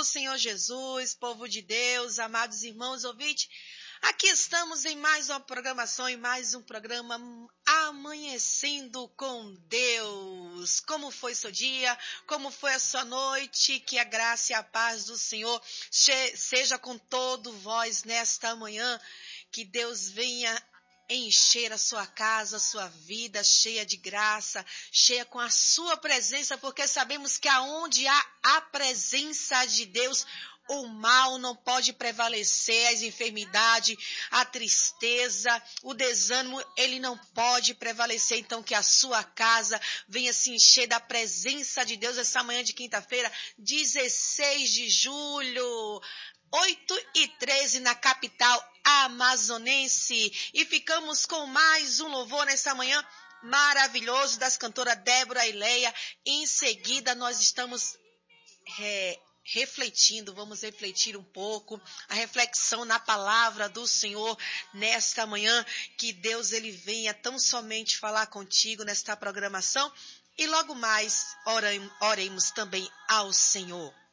Senhor Jesus, povo de Deus, amados irmãos ouvintes. Aqui estamos em mais uma programação, em mais um programa Amanhecendo com Deus. Como foi seu dia? Como foi a sua noite? Que a graça e a paz do Senhor seja com todo vós nesta manhã. Que Deus venha encher a sua casa, a sua vida, cheia de graça, cheia com a sua presença, porque sabemos que aonde há a presença de Deus, o mal não pode prevalecer, as enfermidades, a tristeza, o desânimo, ele não pode prevalecer. Então que a sua casa venha se encher da presença de Deus essa manhã de quinta-feira, 16 de julho. 8h13 na capital amazonense. E ficamos com mais um louvor nessa manhã maravilhoso das cantoras Débora e Leia. Em seguida nós estamos refletindo, vamos refletir um pouco, a reflexão na palavra do Senhor nesta manhã. Que Deus ele venha tão somente falar contigo nesta programação. E logo mais oremos também ao Senhor.